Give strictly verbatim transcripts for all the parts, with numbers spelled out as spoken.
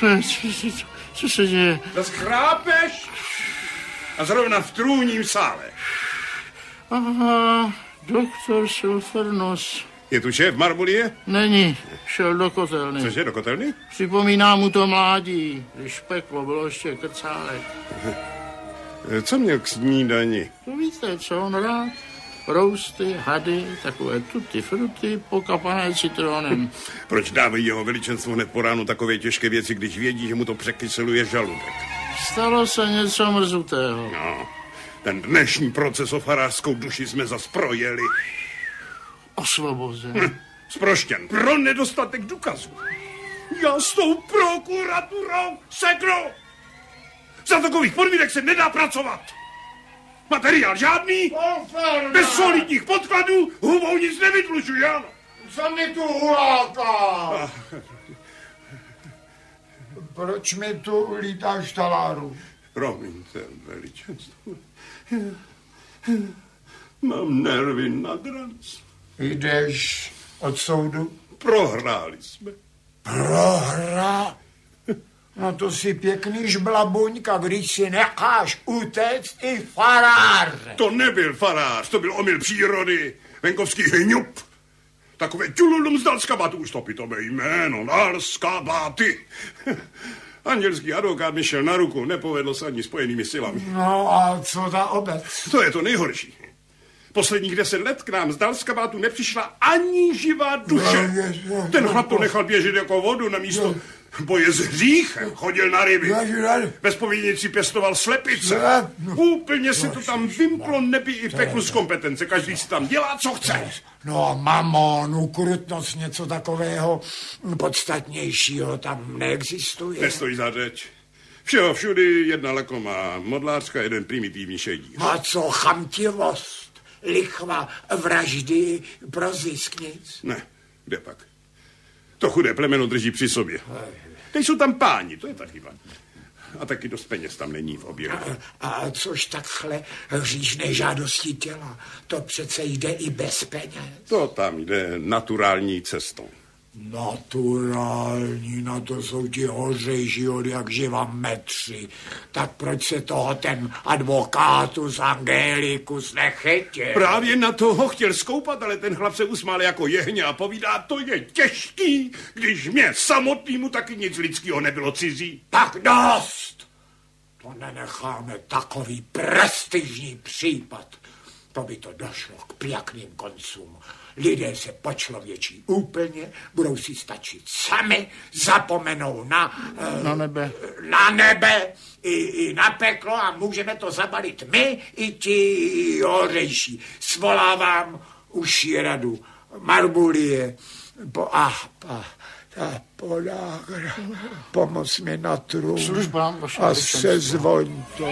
Co, co se děje? Zas chrápeš? A zrovna v trůním sále. Aha, doktor Sulfurnos. Je tu šéf Marbulie? Není, šel do kotelny. Cože, do kotelny? Připomíná mu to mládí, když peklo bylo ještě krcálek. Co měl k snídani? To víte, co on rád? Rousty, hady, takové tutti frutti, pokapané citronem. Proč dávají jeho veličenstvo hned po ránu takové těžké věci, když vědí, že mu to překyseluje žaludek? Stalo se něco mrzutého. No, ten dnešní proces o farářskou duši jsme zas projeli. Osvobozen. Hm, zproštěn pro nedostatek důkazů. Já s tou prokuraturou seknu. Za takových podmínek se nedá pracovat. Materiál žádný, bez solidních podkladů, hubou nic nevydlužuji, ano. Co mi tu huláká? Proč mi tu lítáš taláru? Promiňte, veličenstvo. Mám nervy nad ranc. Jdeš od soudu? Prohráli jsme. Prohra? No to si pěkný žblabuňka, když si necháš utéct i faráře. To nebyl farář, to byl omyl přírody. Venkovský hňup. Takové čululum z Dalskabátu, už to pitomé jméno, Dalskabáty. Andělský advokát mi šel na ruku, nepovedlo se ani spojenými silami. No a co ta obec? To je to nejhorší. Posledních deset let k nám z Dalskabátu nepřišla ani živá duše. Ten chlap to nechal běžet jako vodu na místo boje s hříchem. Chodil na ryby. Ve zpovědnici pěstoval slepice. Úplně se to tam vymklo nebi i peklu z kompetence. Každý si tam dělá, co chce. No, mamon, ukrutnost, něco takového podstatnějšího tam neexistuje. Nestojí za řeč. Všeho všudy jedna lakomá modlářka, jeden primitivní šedí. A co chamtivost, lichva, vraždy pro zisk nic? Ne, kde pak? To chudé plemeno drží při sobě. Teď jsou tam páni, to je ta chyba. A taky dost peněz tam není v oběhu. A, a což takhle hříšné žádosti těla, to přece jde i bez peněz. To tam jde naturální cestou. Naturální, na to jsou ti hořejší od jak živa metři. Tak proč se toho ten advokátus Angelikus nechytil? Právě na toho chtěl skoupat, ale ten chlap se usmál jako jehně a povídá, to je těžký, když mě samotnýmu taky nic lidského nebylo cizí. Tak dost! To nenecháme takový prestižní případ. To by to došlo k pěkným koncům. Lidé se počlověčí úplně, budou si stačit sami, zapomenou na... Na nebe. Na nebe i, i na peklo a můžeme to zabalit my i ti hořejší. Svolávám uší radu Marbulie. Po, ah, pa, ta podágra, pomoz mi na trůn. Službám vaše a se zvoň to.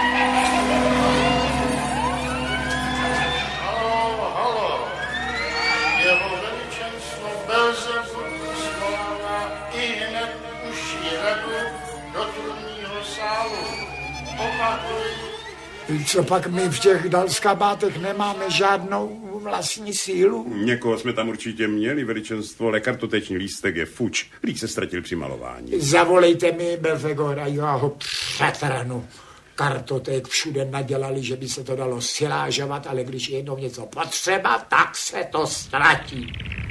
Co pak my v těch Dalskabátech nemáme žádnou vlastní sílu? Někoho jsme tam určitě měli, veličenstvo, ale kartoteční lístek je fuč. Lík se ztratil při malování. Zavolejte mi Belfegora, já ho přetrhnu. Kartoték všude nadělali, že by se to dalo silážovat, ale když je jednou něco potřeba, tak se to ztratí.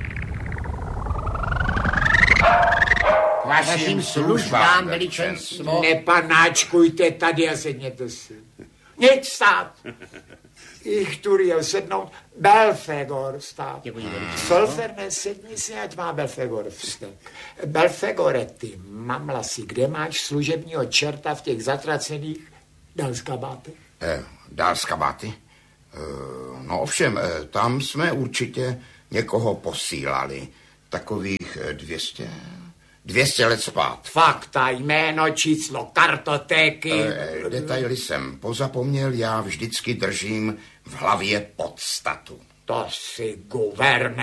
Vaším službám, veličenstvo. Nepanáčkujte tady a sedněte si. Nic stát. Ich tu jel sednout. Belfegor stát. Solferne, sedni si, ať má Belfegor vstek. Belfegore, ty mamlasi, kde máš služebního čerta v těch zatracených Dalskabátech? Eh, Dalskabáty? Eh, no ovšem, eh, tam jsme určitě někoho posílali. Takových eh, dvěstě... Dvěstě let spát. Fakta, jméno, číslo, kartotéky. E, detaily jsem pozapomněl, já vždycky držím v hlavě podstatu. To si, guvernér.